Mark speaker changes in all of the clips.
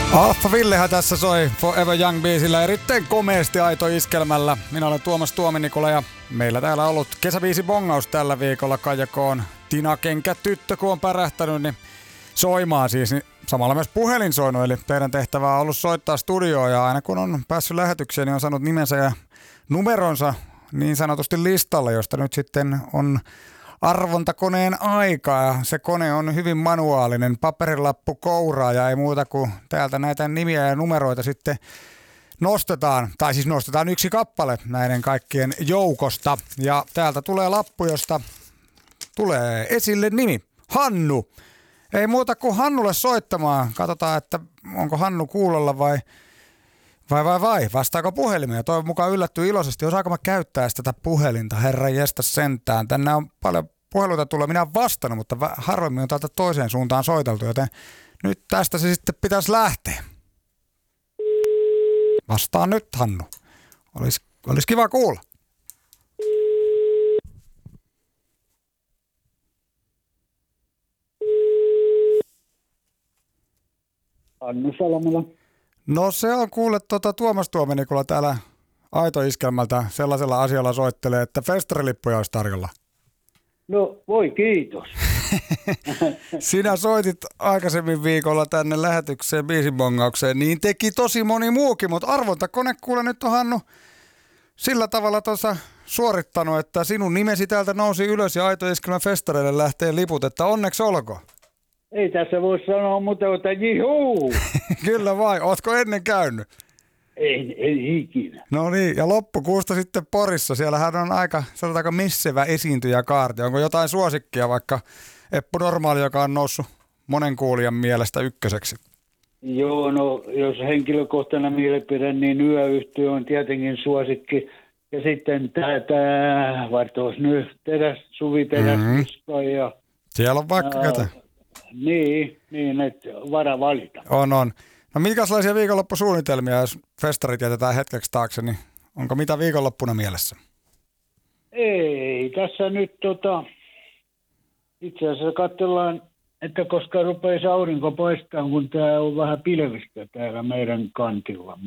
Speaker 1: Alfa Villehän tässä soi Forever Young -biisillä erittäin komeasti aito iskelmällä. Minä olen Tuomas Tuominikola ja meillä täällä on ollut kesäbiisi bongaus tällä viikolla. Kajakoon Tina Kenkä tyttö kun on pärähtänyt, niin soimaan siis. Niin samalla myös puhelin soinut, eli teidän tehtävä on ollut soittaa studioon ja aina kun on päässyt lähetykseen, niin on saanut nimensä ja numeronsa niin sanotusti listalle, josta nyt sitten on arvontakoneen aika ja se kone on hyvin manuaalinen, paperilappu kouraa ja ei muuta kuin täältä näitä nimiä ja numeroita sitten nostetaan, tai siis nostetaan yksi kappale näiden kaikkien joukosta ja täältä tulee lappu, josta tulee esille nimi, Hannu. Ei muuta kuin Hannulle soittamaan, katsotaan, että onko Hannu kuulolla vai vastaako puhelimeen. Toivon mukaan yllättyy iloisesti. Osaako mä käyttää tätä puhelinta? Herra jästä sentään. Tänne on paljon puheluita tulee. Minä olen vastannut, mutta harvemmin on täältä toiseen suuntaan soiteltu, joten nyt tästä se sitten pitäisi lähteä. Vastaan nyt, Hannu. Olisi kiva kuulla.
Speaker 2: Hannu Salmela.
Speaker 1: No se on kuule Tuomas Tuominikola täällä Aito-iskelmältä sellaisella asialla soittelee, että festarilippuja olisi tarjolla.
Speaker 2: No voi kiitos.
Speaker 1: Sinä soitit aikaisemmin viikolla tänne lähetykseen biisinbongaukseen, niin teki tosi moni muukin, mutta arvontakone kuule nyt on Hannu sillä tavalla tuossa suorittanut, että sinun nimesi täältä nousi ylös ja Aito-iskelmän festareille lähtee liput, että onneksi olkoon.
Speaker 2: Ei tässä voi sanoa muuta, että jihuu.
Speaker 1: Kyllä vai, ootko ennen käynyt?
Speaker 2: Ei ikinä.
Speaker 1: No niin, ja loppukuusta sitten Porissa. Siellähän on aika, sanotaanko missevä esiintyjäkaarti. Onko jotain suosikkia, vaikka Eppu Normaali, joka on noussut monen kuulijan mielestä ykköseksi?
Speaker 2: Joo, no jos henkilökohtainen mielipide, niin Yöyhtiö on tietenkin suosikki. Ja sitten tämä Vartos nyt Suvi Teräskiska ja...
Speaker 1: Siellä on vaikka ketä.
Speaker 2: Niin, että vara valita.
Speaker 1: On. No minkälaisia viikonloppusuunnitelmia, jos festarit jätetään hetkeksi taakse, niin onko mitä viikonloppuna mielessä?
Speaker 2: Ei, tässä nyt itse asiassa katsellaan, että koska rupeisi aurinko paistaa, kun tämä on vähän pilvistä täällä meidän kantilla,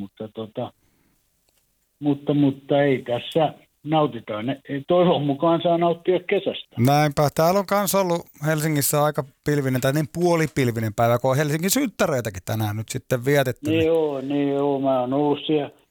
Speaker 2: mutta ei tässä nautitaan. Toivon mukaan saa nauttia kesästä.
Speaker 1: Näinpä. Täällä on myös ollut Helsingissä aika pilvinen tai niin puolipilvinen päivä, kun on Helsingin synttäreitäkin tänään nyt sitten vietetty.
Speaker 2: Niin joo, mä oon ollut siellä